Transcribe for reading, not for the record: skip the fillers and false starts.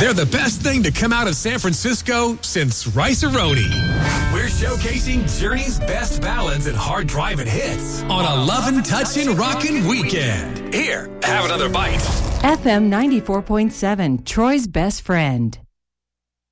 They're the best thing to come out of San Francisco since Rice-A-Roni. We're showcasing Journey's best ballads and hard driving hits on a lovin', touchin', rockin' weekend. Here, have another bite. FM 94.7, Troy's best friend.